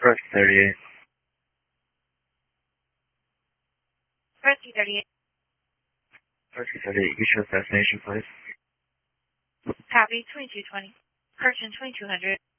Rescue 38. Rescue 38. Rescue 38, get your destination, please. Copy, 2220. Correction 2200.